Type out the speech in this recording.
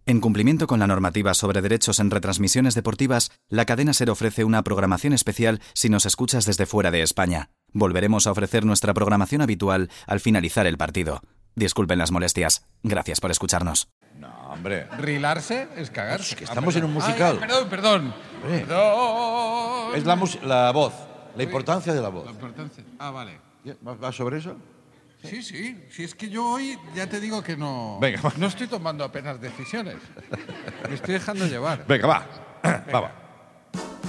En cumplimiento con la normativa sobre derechos en retransmisiones deportivas, la cadena SER ofrece una programación especial si nos escuchas desde fuera de España. Volveremos a ofrecer nuestra programación habitual al finalizar el partido. Disculpen las molestias. Gracias por escucharnos. No, hombre. Rilarse es cagarse. Es que estamos en un musical. Ay, perdón. Es la voz, la importancia de la voz. La importancia. Vale. ¿Va sobre eso? Sí. Si es que yo hoy ya te digo que no. Venga, va. No estoy tomando apenas decisiones. Me estoy dejando llevar. Venga, va. Va.